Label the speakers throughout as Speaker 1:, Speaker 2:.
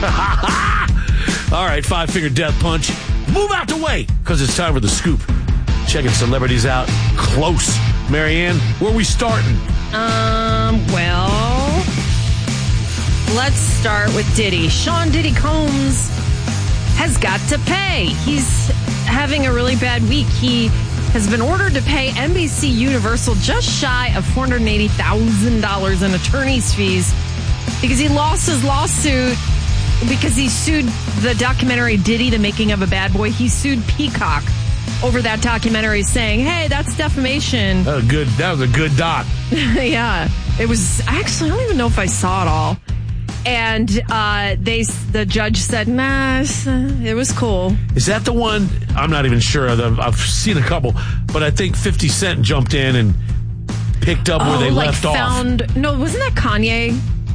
Speaker 1: All right, Five-Finger Death Punch. Move out the way, because it's time for the scoop. Checking celebrities out close. Marianne, where we starting?
Speaker 2: Well, let's start with Diddy. Sean Diddy Combs has got to pay. He's having a really bad week. He has been ordered to pay NBC Universal just shy of $480,000 in attorney's fees because he lost his lawsuit because he sued the documentary Diddy, The Making of a Bad Boy. He sued Peacock over that documentary saying, hey, that's defamation.
Speaker 1: That was a good doc.
Speaker 2: Yeah. It was, actually, I don't even know if I saw it all. And the judge said, nah, it was cool.
Speaker 1: Is that the one? I'm not even sure. I've seen a couple, but I think 50 Cent jumped in and picked up where they left off.
Speaker 2: No, wasn't that Kanye?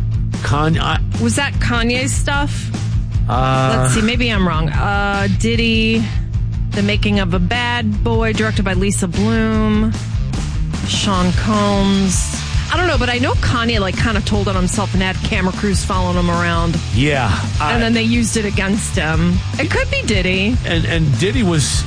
Speaker 2: Was that Kanye stuff? Let's see. Maybe I'm wrong. Diddy, The Making of a Bad Boy, directed by Lisa Bloom. Sean Combs. I don't know, but I know Kanye kind of told on himself and had camera crews following him around.
Speaker 1: Yeah.
Speaker 2: And then they used it against him. It could be Diddy.
Speaker 1: And Diddy was,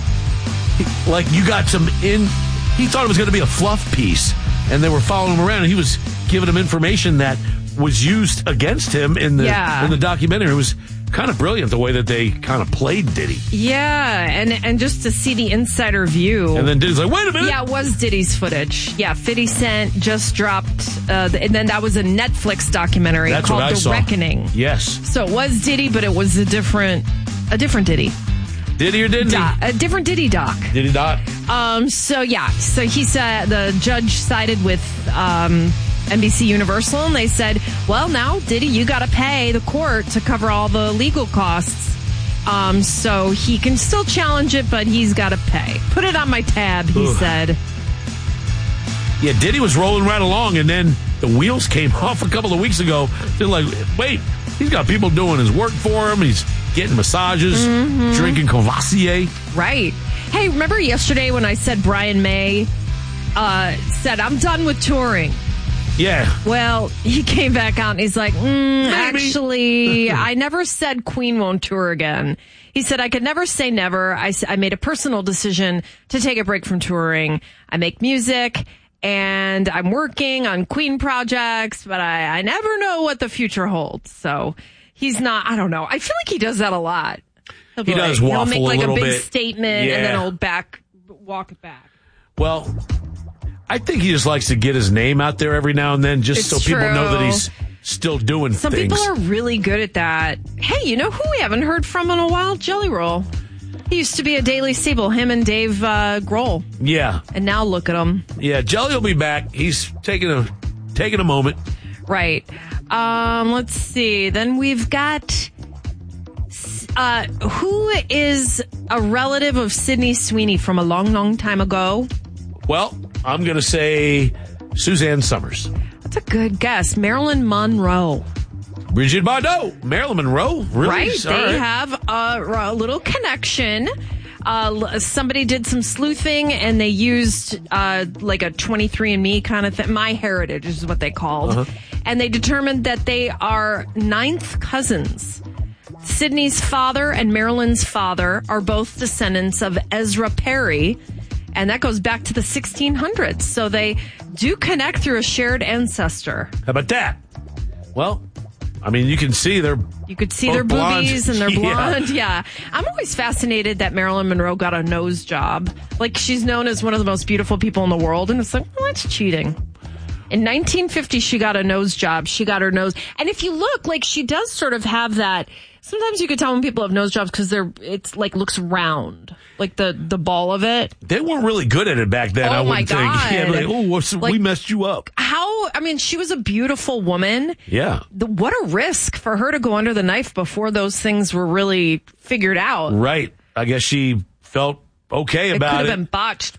Speaker 1: you got he thought it was going to be a fluff piece, and they were following him around, and he was giving him information that was used against him in the documentary. It was kind of brilliant the way that they kind of played Diddy.
Speaker 2: Yeah, and just to see the insider view.
Speaker 1: And then Diddy's like, wait a minute.
Speaker 2: Yeah, it was Diddy's footage. Yeah, 50 Cent just dropped, and then that was a Netflix documentary called The Reckoning.
Speaker 1: Yes.
Speaker 2: So it was Diddy, but it was a different Diddy.
Speaker 1: Diddy or didn't he?
Speaker 2: A different Diddy doc.
Speaker 1: Diddy doc.
Speaker 2: So he said the judge sided with NBC Universal, and they said, well, now, Diddy, you got to pay the court to cover all the legal costs. So he can still challenge it, but he's got to pay. Put it on my tab, he said.
Speaker 1: Yeah, Diddy was rolling right along, and then the wheels came off a couple of weeks ago. They're like, wait, he's got people doing his work for him. He's getting massages, drinking Courvoisier.
Speaker 2: Right. Hey, remember yesterday when I said Brian May said, I'm done with touring?
Speaker 1: Yeah.
Speaker 2: Well, he came back out and he's like, actually, I never said Queen won't tour again. He said, I could never say never. I made a personal decision to take a break from touring. I make music and I'm working on Queen projects, but I never know what the future holds. So he's not, I don't know. I feel like he does that a lot.
Speaker 1: He does waffle a little bit.
Speaker 2: He'll make a big statement and then he'll walk it back.
Speaker 1: Well, I think he just likes to get his name out there every now and then just so people know that he's still doing things.
Speaker 2: Some people are really good at that. Hey, you know who we haven't heard from in a while? Jelly Roll. He used to be a daily staple, him and Dave Grohl. Yeah. And now look at him.
Speaker 1: Yeah, Jelly will be back. He's taking a moment.
Speaker 2: Right. Let's see. Then we've got... who is a relative of Sydney Sweeney from a long, long time ago?
Speaker 1: Well, I'm going to say Suzanne Summers.
Speaker 2: That's a good guess. Marilyn Monroe.
Speaker 1: Brigitte Bardot. Marilyn Monroe? Really?
Speaker 2: Right. They have a little connection. Somebody did some sleuthing and they used like a 23andMe kind of thing. My Heritage is what they called. And they determined that they are ninth cousins. Sydney's father and Marilyn's father are both descendants of Ezra Perry. And that goes back to the 1600s. So they do connect through a shared ancestor.
Speaker 1: How about that? Well, I mean, you could see their
Speaker 2: boobies and they're blonde. Yeah. I'm always fascinated that Marilyn Monroe got a nose job. Like, she's known as one of the most beautiful people in the world. And it's like, well, that's cheating. In 1950, she got a nose job. She got her nose. And if you look, like, she does sort of have that. Sometimes you could tell when people have nose jobs because it's like looks round, like the ball of it.
Speaker 1: They weren't really good at it back then. I wouldn't think. Yeah, we messed you up.
Speaker 2: She was a beautiful woman.
Speaker 1: Yeah.
Speaker 2: What a risk for her to go under the knife before those things were really figured out.
Speaker 1: Right. I guess she felt okay about it.
Speaker 2: It could have been botched